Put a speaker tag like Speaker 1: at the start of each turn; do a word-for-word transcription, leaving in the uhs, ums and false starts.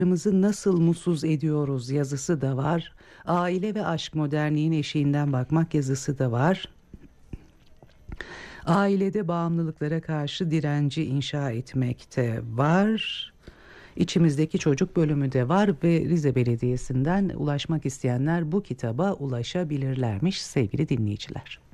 Speaker 1: Çocuklarımızı nasıl mutsuz ediyoruz yazısı da var. Aile ve aşk modernliğin eşiğinden bakmak yazısı da var. Ailede bağımlılıklara karşı direnci inşa etmekte var. İçimizdeki çocuk bölümü de var ve Rize Belediyesi'nden ulaşmak isteyenler bu kitaba ulaşabilirlermiş sevgili dinleyiciler.